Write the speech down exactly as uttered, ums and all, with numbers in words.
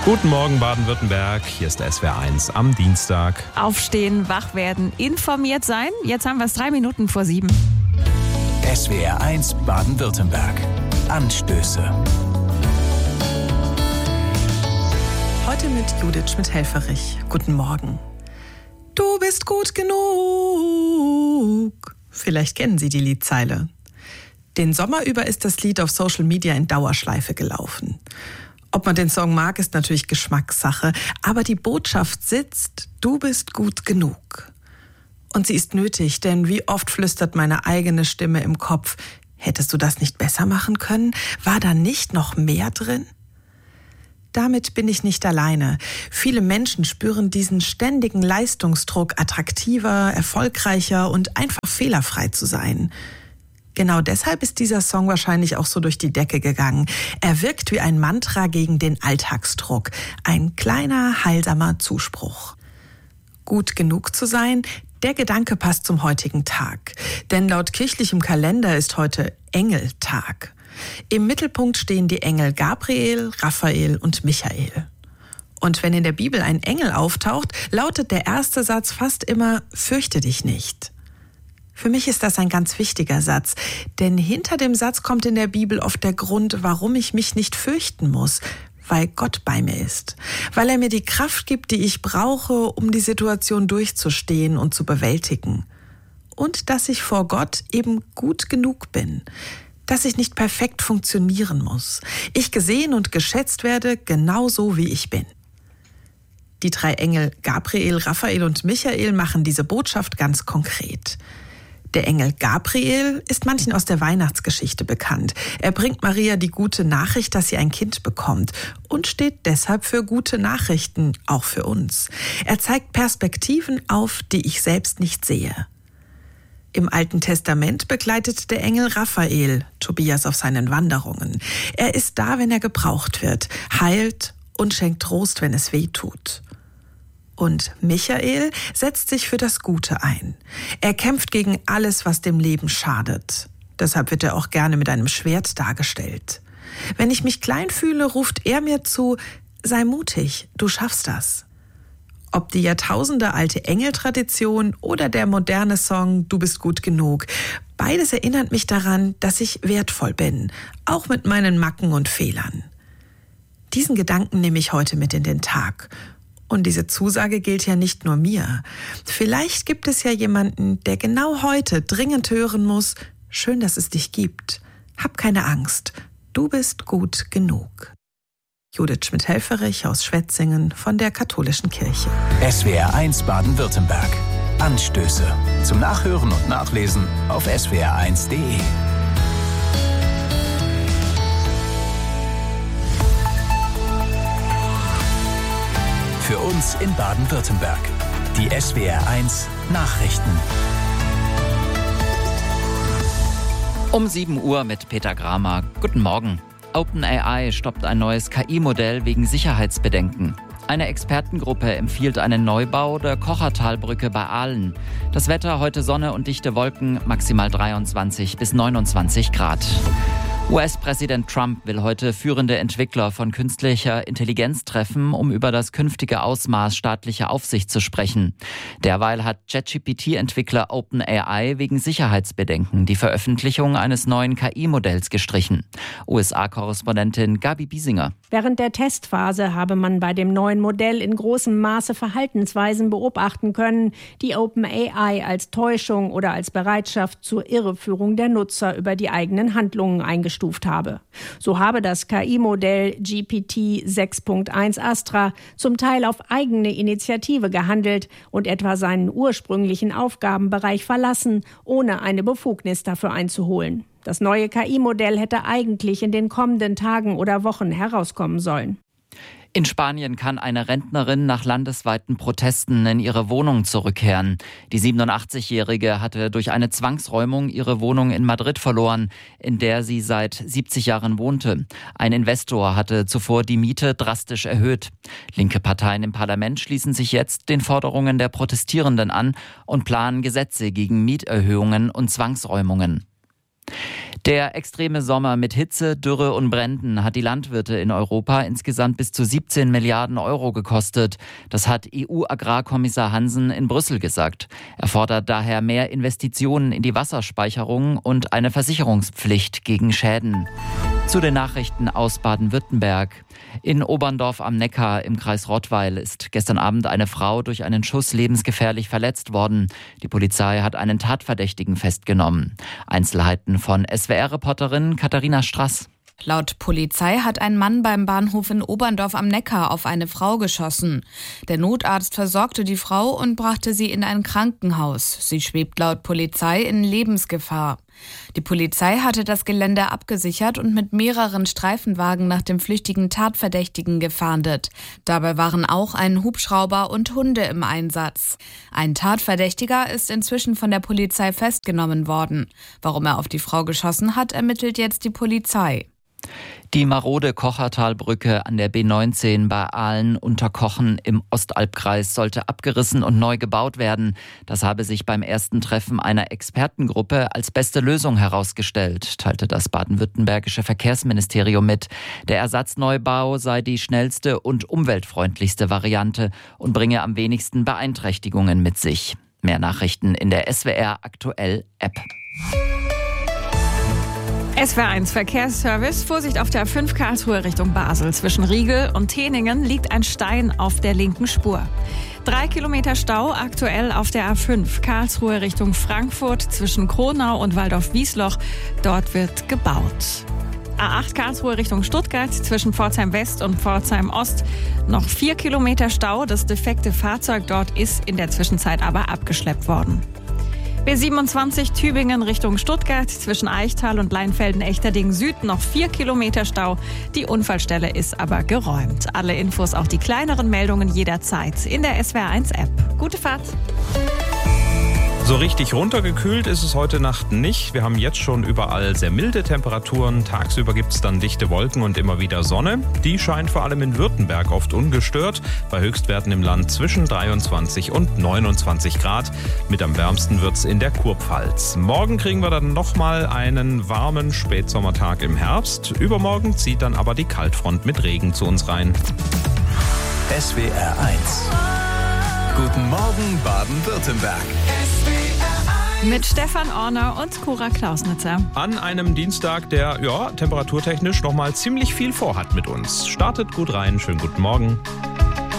Guten Morgen Baden-Württemberg, hier ist der S W R eins am Dienstag. Aufstehen, wach werden, informiert sein. Jetzt haben wir es drei Minuten vor sieben. S W R eins Baden-Württemberg. Anstöße. Heute mit Judith Schmidt-Helferich. Guten Morgen. Du bist gut genug. Vielleicht kennen Sie die Liedzeile. Den Sommer über ist das Lied auf Social Media in Dauerschleife gelaufen. Ob man den Song mag, ist natürlich Geschmackssache, aber die Botschaft sitzt, du bist gut genug. Und sie ist nötig, denn wie oft flüstert meine eigene Stimme im Kopf, hättest du das nicht besser machen können? War da nicht noch mehr drin? Damit bin ich nicht alleine. Viele Menschen spüren diesen ständigen Leistungsdruck, attraktiver, erfolgreicher und einfach fehlerfrei zu sein. Genau deshalb ist dieser Song wahrscheinlich auch so durch die Decke gegangen. Er wirkt wie ein Mantra gegen den Alltagsdruck. Ein kleiner, heilsamer Zuspruch. Gut genug zu sein, der Gedanke passt zum heutigen Tag. Denn laut kirchlichem Kalender ist heute Engeltag. Im Mittelpunkt stehen die Engel Gabriel, Raphael und Michael. Und wenn in der Bibel ein Engel auftaucht, lautet der erste Satz fast immer, fürchte dich nicht. Für mich ist das ein ganz wichtiger Satz, denn hinter dem Satz kommt in der Bibel oft der Grund, warum ich mich nicht fürchten muss, weil Gott bei mir ist, weil er mir die Kraft gibt, die ich brauche, um die Situation durchzustehen und zu bewältigen. Und dass ich vor Gott eben gut genug bin, dass ich nicht perfekt funktionieren muss, ich gesehen und geschätzt werde, genauso wie ich bin. Die drei Engel Gabriel, Raphael und Michael machen diese Botschaft ganz konkret. Der Engel Gabriel ist manchen aus der Weihnachtsgeschichte bekannt. Er bringt Maria die gute Nachricht, dass sie ein Kind bekommt und steht deshalb für gute Nachrichten, auch für uns. Er zeigt Perspektiven auf, die ich selbst nicht sehe. Im Alten Testament begleitet der Engel Raphael Tobias auf seinen Wanderungen. Er ist da, wenn er gebraucht wird, heilt und schenkt Trost, wenn es weh tut. Und Michael setzt sich für das Gute ein. Er kämpft gegen alles, was dem Leben schadet. Deshalb wird er auch gerne mit einem Schwert dargestellt. Wenn ich mich klein fühle, ruft er mir zu, sei mutig, du schaffst das. Ob die jahrtausendealte Engeltradition oder der moderne Song Du bist gut genug, beides erinnert mich daran, dass ich wertvoll bin, auch mit meinen Macken und Fehlern. Diesen Gedanken nehme ich heute mit in den Tag. Und diese Zusage gilt ja nicht nur mir. Vielleicht gibt es ja jemanden, der genau heute dringend hören muss, schön, dass es dich gibt. Hab keine Angst, du bist gut genug. Judith Schmidt-Helferich aus Schwetzingen von der Katholischen Kirche. S W R eins Baden-Württemberg. Anstöße. Zum Nachhören und Nachlesen auf S W R eins punkt de. Für uns in Baden-Württemberg. Die S W R eins Nachrichten. Um sieben Uhr mit Peter Gramer. Guten Morgen. OpenAI stoppt ein neues K I-Modell wegen Sicherheitsbedenken. Eine Expertengruppe empfiehlt einen Neubau der Kochertalbrücke bei Aalen. Das Wetter heute Sonne und dichte Wolken, maximal dreiundzwanzig bis neunundzwanzig Grad. U S-Präsident Trump will heute führende Entwickler von künstlicher Intelligenz treffen, um über das künftige Ausmaß staatlicher Aufsicht zu sprechen. Derweil hat ChatGPT-Entwickler OpenAI wegen Sicherheitsbedenken die Veröffentlichung eines neuen K I-Modells gestrichen. U S A-Korrespondentin Gabi Biesinger. Während der Testphase habe man bei dem neuen Modell in großem Maße Verhaltensweisen beobachten können, die OpenAI als Täuschung oder als Bereitschaft zur Irreführung der Nutzer über die eigenen Handlungen eingestuft habe. So habe das K I-Modell G P T sechs Punkt eins Astra zum Teil auf eigene Initiative gehandelt und etwa seinen ursprünglichen Aufgabenbereich verlassen, ohne eine Befugnis dafür einzuholen. Das neue K I-Modell hätte eigentlich in den kommenden Tagen oder Wochen herauskommen sollen. In Spanien kann eine Rentnerin nach landesweiten Protesten in ihre Wohnung zurückkehren. Die siebenundachtzigjährige hatte durch eine Zwangsräumung ihre Wohnung in Madrid verloren, in der sie seit siebzig Jahren wohnte. Ein Investor hatte zuvor die Miete drastisch erhöht. Linke Parteien im Parlament schließen sich jetzt den Forderungen der Protestierenden an und planen Gesetze gegen Mieterhöhungen und Zwangsräumungen. Der extreme Sommer mit Hitze, Dürre und Bränden hat die Landwirte in Europa insgesamt bis zu siebzehn Milliarden Euro gekostet. Das hat E U-Agrarkommissar Hansen in Brüssel gesagt. Er fordert daher mehr Investitionen in die Wasserspeicherung und eine Versicherungspflicht gegen Schäden. Zu den Nachrichten aus Baden-Württemberg. In Oberndorf am Neckar im Kreis Rottweil ist gestern Abend eine Frau durch einen Schuss lebensgefährlich verletzt worden. Die Polizei hat einen Tatverdächtigen festgenommen. Einzelheiten von S W R-Reporterin Katharina Strass. Laut Polizei hat ein Mann beim Bahnhof in Oberndorf am Neckar auf eine Frau geschossen. Der Notarzt versorgte die Frau und brachte sie in ein Krankenhaus. Sie schwebt laut Polizei in Lebensgefahr. Die Polizei hatte das Gelände abgesichert und mit mehreren Streifenwagen nach dem flüchtigen Tatverdächtigen gefahndet. Dabei waren auch ein Hubschrauber und Hunde im Einsatz. Ein Tatverdächtiger ist inzwischen von der Polizei festgenommen worden. Warum er auf die Frau geschossen hat, ermittelt jetzt die Polizei. Die marode Kochertalbrücke an der B neunzehn bei Aalen-Unterkochen im Ostalbkreis sollte abgerissen und neu gebaut werden. Das habe sich beim ersten Treffen einer Expertengruppe als beste Lösung herausgestellt, teilte das baden-württembergische Verkehrsministerium mit. Der Ersatzneubau sei die schnellste und umweltfreundlichste Variante und bringe am wenigsten Beeinträchtigungen mit sich. Mehr Nachrichten in der S W R Aktuell App. S W R eins Verkehrsservice. Vorsicht auf der A fünf Karlsruhe Richtung Basel. Zwischen Riegel und Teningen liegt ein Stein auf der linken Spur. Drei Kilometer Stau aktuell auf der A fünf Karlsruhe Richtung Frankfurt zwischen Kronau und Waldorf-Wiesloch. Dort wird gebaut. A acht Karlsruhe Richtung Stuttgart zwischen Pforzheim West und Pforzheim Ost. Noch vier Kilometer Stau. Das defekte Fahrzeug dort ist in der Zwischenzeit aber abgeschleppt worden. B siebenundzwanzig Tübingen Richtung Stuttgart zwischen Eichtal und Leinfelden-Echterding Süd noch vier Kilometer Stau. Die Unfallstelle ist aber geräumt. Alle Infos, auch die kleineren Meldungen jederzeit in der S W R eins App. Gute Fahrt! So richtig runtergekühlt ist es heute Nacht nicht. Wir haben jetzt schon überall sehr milde Temperaturen. Tagsüber gibt es dann dichte Wolken und immer wieder Sonne. Die scheint vor allem in Württemberg oft ungestört. Bei Höchstwerten im Land zwischen dreiundzwanzig und neunundzwanzig Grad. Mit am wärmsten wird es in der Kurpfalz. Morgen kriegen wir dann nochmal einen warmen Spätsommertag im Herbst. Übermorgen zieht dann aber die Kaltfront mit Regen zu uns rein. S W R eins. Guten Morgen Baden-Württemberg. Mit Stefan Orner und Cora Klausnitzer. An einem Dienstag, der ja temperaturtechnisch nochmal ziemlich viel vorhat mit uns. Startet gut rein, schönen guten Morgen.